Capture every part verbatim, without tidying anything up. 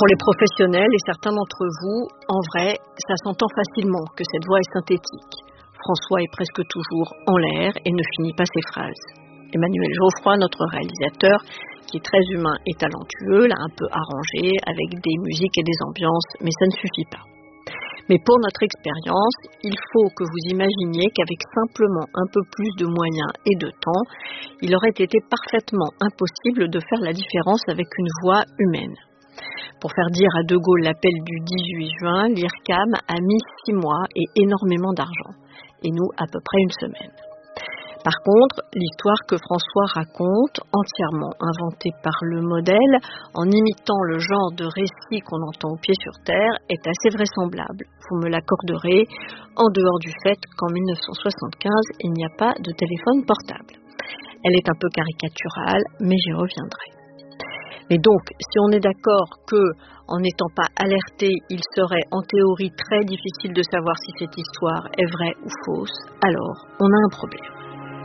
Pour les professionnels et certains d'entre vous, en vrai, ça s'entend facilement que cette voix est synthétique. François est presque toujours en l'air et ne finit pas ses phrases. Emmanuel Geoffroy, notre réalisateur, qui est très humain et talentueux, l'a un peu arrangé avec des musiques et des ambiances, mais ça ne suffit pas. Mais pour notre expérience, il faut que vous imaginiez qu'avec simplement un peu plus de moyens et de temps, il aurait été parfaitement impossible de faire la différence avec une voix humaine. Pour faire dire à De Gaulle l'appel du dix-huit juin, l'I R C A M a mis six mois et énormément d'argent, et nous à peu près une semaine. Par contre, l'histoire que François raconte, entièrement inventée par le modèle, en imitant le genre de récit qu'on entend au pied sur terre, est assez vraisemblable. Vous me l'accorderez, en dehors du fait qu'en mille neuf cent soixante-quinze, il n'y a pas de téléphone portable. Elle est un peu caricaturale, mais j'y reviendrai. Mais donc, si on est d'accord que, en n'étant pas alerté, il serait en théorie très difficile de savoir si cette histoire est vraie ou fausse, alors on a un problème.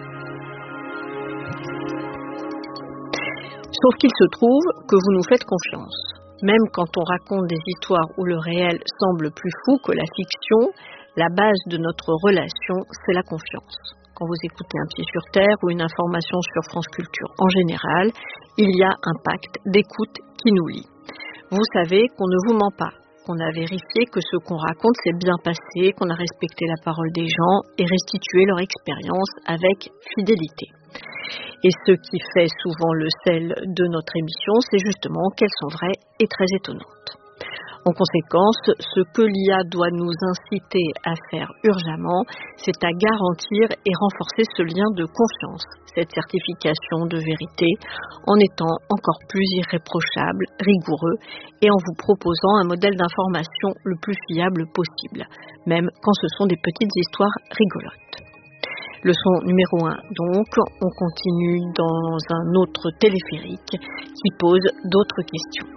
Sauf qu'il se trouve que vous nous faites confiance. Même quand on raconte des histoires où le réel semble plus fou que la fiction, la base de notre relation, c'est la confiance. Quand vous écoutez Un pied sur terre ou une information sur France Culture en général, il y a un pacte d'écoute qui nous lie. Vous savez qu'on ne vous ment pas, qu'on a vérifié que ce qu'on raconte s'est bien passé, qu'on a respecté la parole des gens et restitué leur expérience avec fidélité. Et ce qui fait souvent le sel de notre émission, c'est justement qu'elles sont vraies et très étonnantes. En conséquence, ce que l'I A doit nous inciter à faire urgemment, c'est à garantir et renforcer ce lien de confiance, cette certification de vérité, en étant encore plus irréprochable, rigoureux et en vous proposant un modèle d'information le plus fiable possible, même quand ce sont des petites histoires rigolotes. Leçon numéro un, donc, on continue dans un autre téléphérique qui pose d'autres questions.